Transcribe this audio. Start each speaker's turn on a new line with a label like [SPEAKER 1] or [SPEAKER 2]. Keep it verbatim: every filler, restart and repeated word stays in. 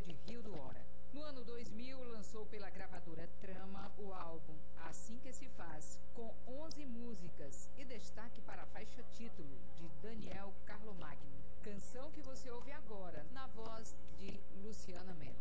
[SPEAKER 1] autoria de Rio do Hora. No ano dois mil, lançou pela gravadora Trama o álbum Assim Que Se Faz, com onze músicas e destaque para a faixa título de Daniel Carlomagno, canção que você ouve agora na voz de Luciana Mello.